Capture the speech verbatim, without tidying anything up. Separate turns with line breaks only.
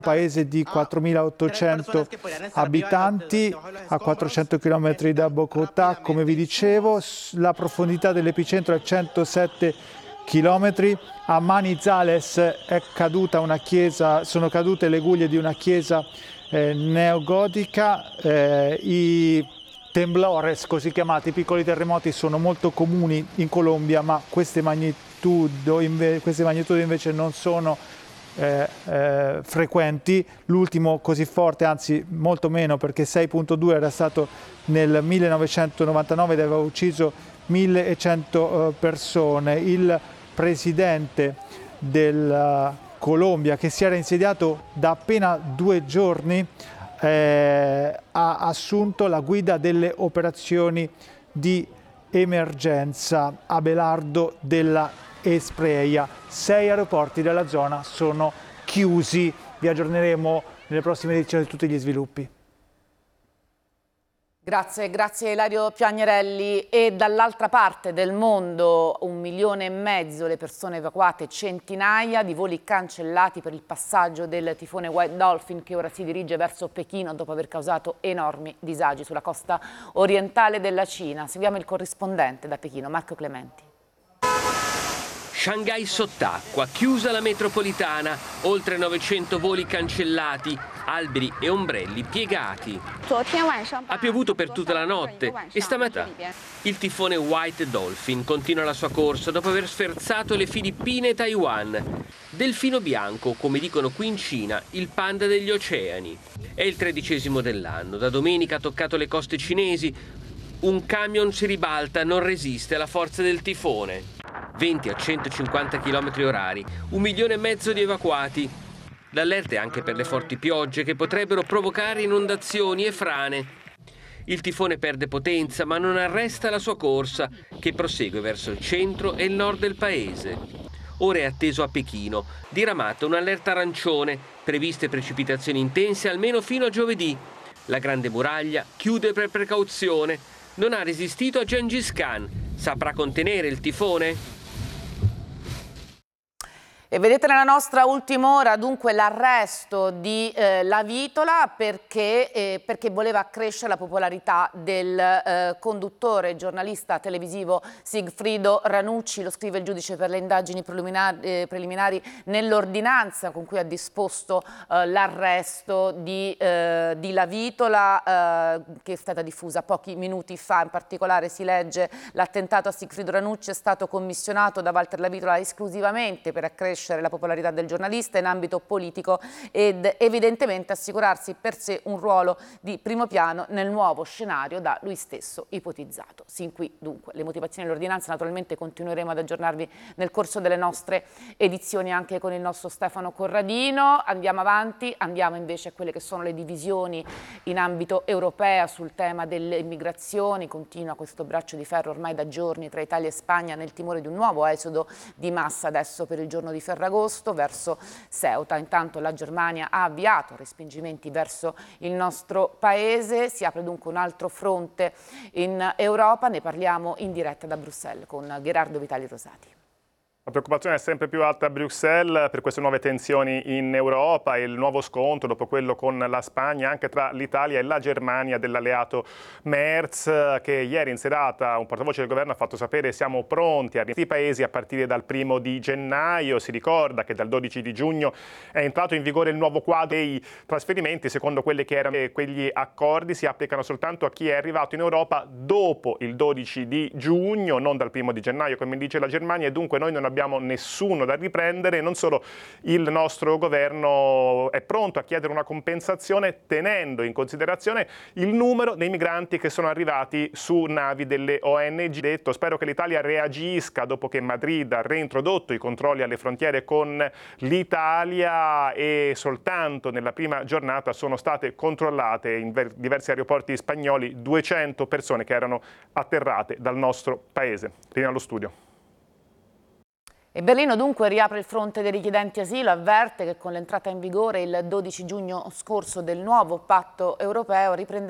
paese di quattromilaottocento abitanti a quattrocento chilometri da Bogotà, come vi dicevo. La profondità dell'epicentro è centosette chilometri. A Manizales è caduta una chiesa, sono cadute le guglie di una chiesa eh, neogotica. Eh, I temblores, così chiamati, i piccoli terremoti, sono molto comuni in Colombia, ma queste magnitudi, queste magnitudi invece non sono Eh, eh, frequenti. L'ultimo così forte, anzi molto meno, perché sei virgola due era stato nel millenovecentonovantanove ed aveva ucciso millecento eh, persone. Il presidente della Colombia, che si era insediato da appena due giorni, eh, ha assunto la guida delle operazioni di emergenza. Abelardo della Espriella. Sei aeroporti della zona sono chiusi. Vi aggiorneremo nelle prossime edizioni di tutti gli sviluppi.
Grazie, grazie Ilario Piagnerelli. E dall'altra parte del mondo un milione e mezzo le persone evacuate, centinaia di voli cancellati per il passaggio del tifone White Dolphin, che ora si dirige verso Pechino dopo aver causato enormi disagi sulla costa orientale della Cina. Seguiamo il corrispondente da Pechino, Marco Clementi.
Shanghai sott'acqua, chiusa la metropolitana, oltre novecento voli cancellati, alberi e ombrelli piegati. Ha piovuto per tutta la notte e stamattina il tifone White Dolphin continua la sua corsa dopo aver sferzato le Filippine e Taiwan. Delfino bianco, come dicono qui in Cina, il panda degli oceani. È il tredicesimo dell'anno, da domenica ha toccato le coste cinesi. Un camion si ribalta, non resiste alla forza del tifone. venti a centocinquanta chilometri orari, un milione e mezzo di evacuati. L'allerta è anche per le forti piogge che potrebbero provocare inondazioni e frane. Il tifone perde potenza ma non arresta la sua corsa, che prosegue verso il centro e il nord del paese. Ora è atteso a Pechino, diramata un'allerta arancione, previste precipitazioni intense almeno fino a giovedì. La Grande Muraglia chiude per precauzione. Non ha resistito a Gengis Khan. Saprà contenere il tifone?
E vedete nella nostra ultima ora dunque l'arresto di eh, La Vitola perché, eh, perché voleva accrescere la popolarità del eh, conduttore e giornalista televisivo Sigfrido Ranucci. Lo scrive il giudice per le indagini preliminari, eh, preliminari nell'ordinanza con cui ha disposto eh, l'arresto di, eh, di La Vitola, eh, che è stata diffusa pochi minuti fa. In particolare si legge: l'attentato a Sigfrido Ranucci è stato commissionato da Walter La Vitola esclusivamente per accrescere la popolarità del giornalista in ambito politico ed evidentemente assicurarsi per sé un ruolo di primo piano nel nuovo scenario da lui stesso ipotizzato. Sin qui dunque le motivazioni dell'ordinanza. Naturalmente continueremo ad aggiornarvi nel corso delle nostre edizioni anche con il nostro Stefano Corradino. Andiamo avanti, andiamo invece a quelle che sono le divisioni in ambito europeo sul tema delle immigrazioni. Continua questo braccio di ferro ormai da giorni tra Italia e Spagna nel timore di un nuovo esodo di massa adesso per il giorno di Ferragosto verso Ceuta. Intanto la Germania ha avviato respingimenti verso il nostro paese. Si apre dunque un altro fronte in Europa. Ne parliamo in diretta da Bruxelles con Gerardo Vitali Rosati.
La preoccupazione è sempre più alta a Bruxelles per queste nuove tensioni in Europa e il nuovo scontro dopo quello con la Spagna anche tra l'Italia e la Germania dell'alleato Merz, che ieri in serata un portavoce del governo ha fatto sapere: siamo pronti a rientrare i paesi a partire dal primo di gennaio. Si ricorda che dal dodici di giugno è entrato in vigore il nuovo quadro dei trasferimenti. Secondo quelli che erano quegli accordi si applicano soltanto a chi è arrivato in Europa dopo il dodici di giugno, non dal primo di gennaio come dice la Germania, e dunque noi non abbiamo nessuno da riprendere. Non solo, il nostro governo è pronto a chiedere una compensazione tenendo in considerazione il numero dei migranti che sono arrivati su navi delle O N G. Detto, spero che l'Italia reagisca dopo che Madrid ha reintrodotto i controlli alle frontiere con l'Italia e soltanto nella prima giornata sono state controllate in diversi aeroporti spagnoli duecento persone che erano atterrate dal nostro paese. Linea allo studio.
E Berlino dunque riapre il fronte dei richiedenti asilo, avverte che con l'entrata in vigore il dodici giugno scorso del nuovo patto europeo riprende